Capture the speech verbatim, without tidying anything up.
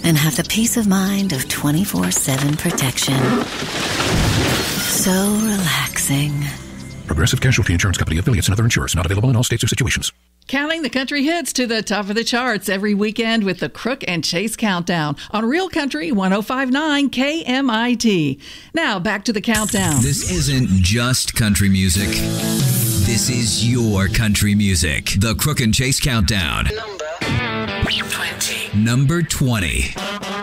and have the peace of mind of twenty-four seven protection. So relaxing. Progressive Casualty Insurance Company, affiliates, and other insurers. Not available in all states or situations. Counting the country hits to the top of the charts every weekend with the Crook and Chase Countdown on Real Country one oh five point nine K M I T. Now, back to the countdown. This isn't just country music. This is your country music. The Crook and Chase Countdown. Number twenty. Number twenty.